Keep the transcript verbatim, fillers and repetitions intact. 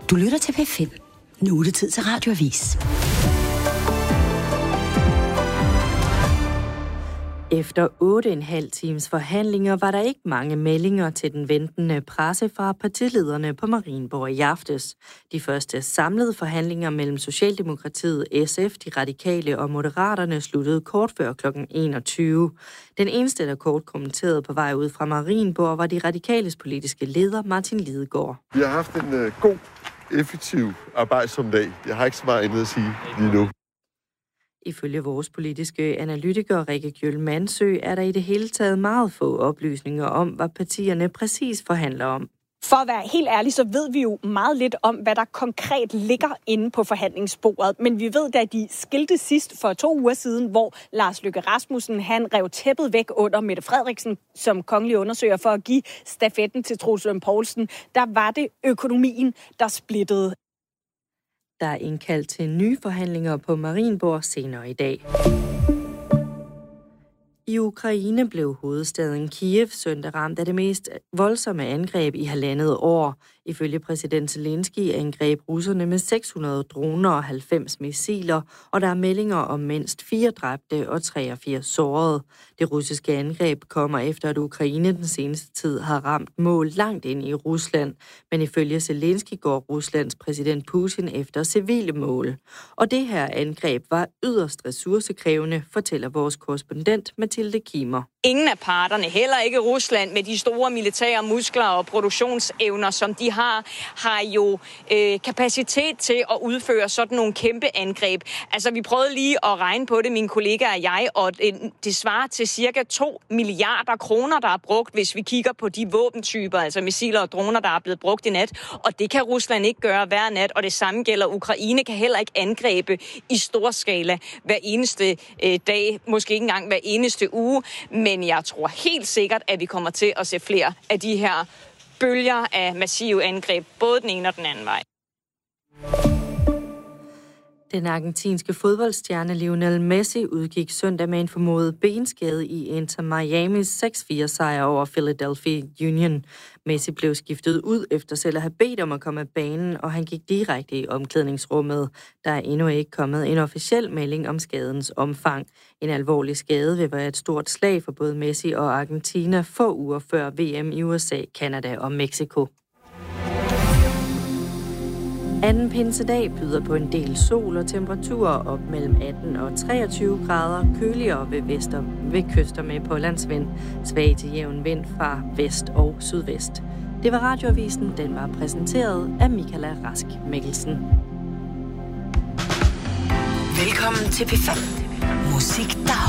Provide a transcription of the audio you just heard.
Du lytter til P fem. Nu er det tid til Radioavis. Efter otte og en halv times forhandlinger var der ikke mange meldinger til den ventende presse fra partilederne på Marienborg i aftes. De første samlede forhandlinger mellem Socialdemokratiet, S F, De Radikale og Moderaterne sluttede kort før klokken enogtyve. Den eneste, der kort kommenterede på vej ud fra Marienborg, var De Radikales politiske leder Martin Lidegaard. Vi har haft en uh, god, effektiv arbejdsom dag. Jeg har ikke så meget andet at sige lige nu. Ifølge vores politiske analytiker Rikke Gjøl Mansø er der i det hele taget meget få oplysninger om, hvad partierne præcis forhandler om. For at være helt ærlig, så ved vi jo meget lidt om, hvad der konkret ligger inde på forhandlingsbordet. Men vi ved, da de skilte sidst for to uger siden, hvor Lars Løkke Rasmussen han rev tæppet væk under Mette Frederiksen som kongelig undersøger for at give stafetten til Troels Lund Poulsen, der var det økonomien, der splittede. Der er indkaldt til nye forhandlinger på Marienborg senere i dag. I Ukraine blev hovedstaden Kiev søndag ramt af det mest voldsomme angreb i halvandet år. Ifølge præsident Zelensky angreb russerne med seks hundrede droner og halvfems missiler, og der er meldinger om mindst fire dræbte og treogfirs sårede. Det russiske angreb kommer efter, at Ukraine den seneste tid har ramt mål langt ind i Rusland, men ifølge Zelensky går Ruslands præsident Putin efter civile mål. Og det her angreb var yderst ressourcekrævende, fortæller vores korrespondent Mathilde Kimer. Ingen af parterne, heller ikke Rusland med de store militære muskler og produktionsevner, som de har, har jo øh, kapacitet til at udføre sådan nogle kæmpe angreb. Altså, vi prøvede lige at regne på det, mine kollegaer og jeg, og det, det svarer til cirka to milliarder kroner, der er brugt, hvis vi kigger på de våbentyper, altså missiler og droner, der er blevet brugt i nat. Og det kan Rusland ikke gøre hver nat, og det samme gælder Ukraine, kan heller ikke angribe i stor skala hver eneste øh, dag, måske ikke engang hver eneste uge. Men jeg tror helt sikkert, at vi kommer til at se flere af de her bølger af massive angreb, både den ene og den anden vej. Den argentinske fodboldstjerne Lionel Messi udgik søndag med en formodet benskade i Inter Miamis seks fire sejr over Philadelphia Union. Messi blev skiftet ud efter selv at have bedt om at komme af banen, og han gik direkte i omklædningsrummet. Der er endnu ikke kommet en officiel melding om skadens omfang. En alvorlig skade vil være et stort slag for både Messi og Argentina få uger før V M i U S A, Canada og Mexico. Anden pinsedag byder på en del sol og temperaturer op mellem atten og treogtyve grader, køligere ved, vester, ved kyster med pålandsvind, svag til jævn vind fra vest og sydvest. Det var Radioavisen, den var præsenteret af Michaela Rask Mikkelsen. Velkommen til P fem. Musik, der